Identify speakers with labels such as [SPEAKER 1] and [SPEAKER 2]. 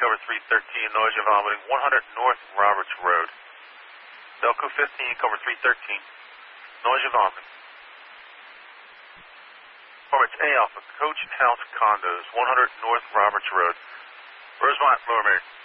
[SPEAKER 1] cover 313, nausea, vomiting, 100 North Roberts Road. Delco 15, cover 313, nausea, vomiting. Roberts A Alpha, Coach House Condos, 100 North Roberts Road. Rosemont, Lower Merion.